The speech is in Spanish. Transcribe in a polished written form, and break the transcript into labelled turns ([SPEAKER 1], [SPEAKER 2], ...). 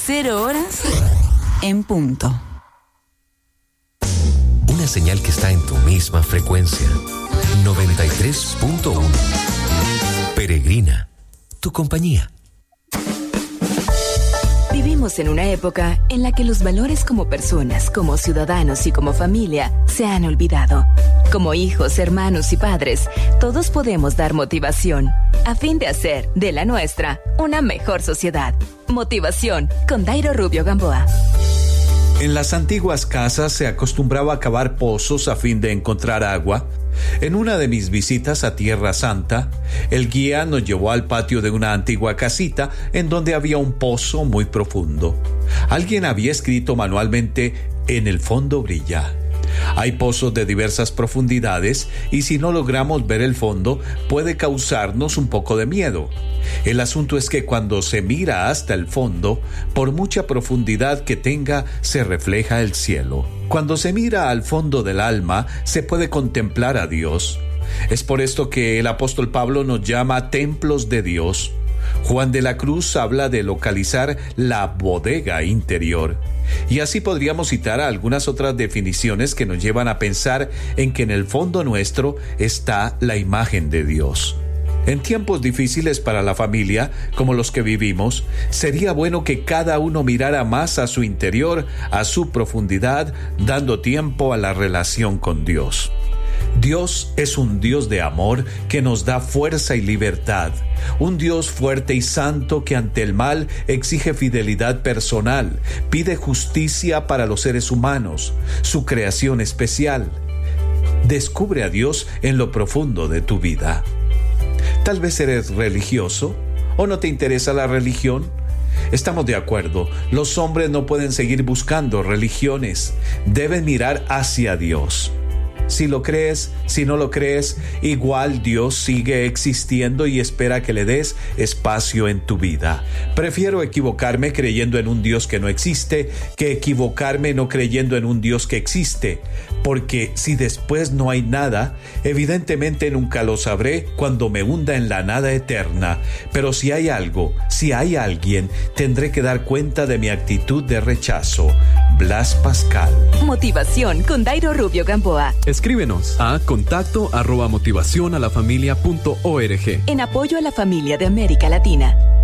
[SPEAKER 1] 0 horas en punto.
[SPEAKER 2] Una señal que está en tu misma frecuencia. 93.1. Peregrina, tu compañía.
[SPEAKER 3] Vivimos en una época en la que los valores como personas, como ciudadanos y como familia se han olvidado. Como hijos, hermanos y padres, todos podemos dar motivación a fin de hacer de la nuestra una mejor sociedad. Motivación con Dairo Rubio Gamboa.
[SPEAKER 4] En las antiguas casas se acostumbraba a cavar pozos a fin de encontrar agua. En una de mis visitas a Tierra Santa, el guía nos llevó al patio de una antigua casita en donde había un pozo muy profundo. Alguien había escrito manualmente: "En el fondo brilla". Hay pozos de diversas profundidades y si no logramos ver el fondo puede causarnos un poco de miedo. El asunto es que cuando se mira hasta el fondo, por mucha profundidad que tenga, se refleja el cielo. Cuando se mira al fondo del alma, se puede contemplar a Dios. Es por esto que el apóstol Pablo nos llama templos de Dios. Juan de la Cruz habla de localizar la bodega interior. Y así podríamos citar algunas otras definiciones que nos llevan a pensar en que en el fondo nuestro está la imagen de Dios. En tiempos difíciles para la familia, como los que vivimos, sería bueno que cada uno mirara más a su interior, a su profundidad, dando tiempo a la relación con Dios. Dios es un Dios de amor que nos da fuerza y libertad. Un Dios fuerte y santo que ante el mal exige fidelidad personal, pide justicia para los seres humanos, su creación especial. Descubre a Dios en lo profundo de tu vida. Tal vez eres religioso o no te interesa la religión. Estamos de acuerdo, los hombres no pueden seguir buscando religiones, deben mirar hacia Dios. Si lo crees, si no lo crees, igual Dios sigue existiendo y espera que le des espacio en tu vida. Prefiero equivocarme creyendo en un Dios que no existe que equivocarme no creyendo en un Dios que existe, porque si después no hay nada, evidentemente nunca lo sabré cuando me hunda en la nada eterna. Pero si hay algo, si hay alguien, tendré que dar cuenta de mi actitud de rechazo. Blas Pascal.
[SPEAKER 3] Motivación con Dairo Rubio Gamboa.
[SPEAKER 5] Escríbenos a contacto@motivacionalafamilia.org.
[SPEAKER 3] En apoyo a la familia de América Latina.